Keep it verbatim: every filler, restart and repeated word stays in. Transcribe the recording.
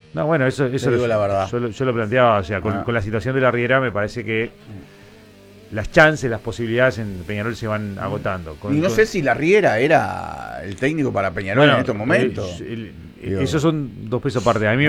No, bueno, eso, eso Te digo lo- la verdad. yo, lo- yo lo planteaba, o sea, con, Ah. con la situación de la Riera me parece que las chances, las posibilidades en Peñarol se van agotando. Con- Y no con- sé si la Riera era el técnico para Peñarol bueno, en estos momentos. eh, el- Digo, esos son dos pesos aparte. A mí